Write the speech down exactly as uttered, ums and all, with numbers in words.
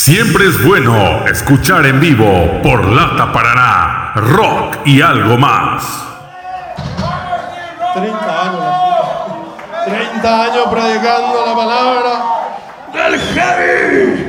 Siempre es bueno escuchar en vivo por Lata Paraná, rock y algo más. treinta años, la puta. treinta años predicando la palabra del heavy.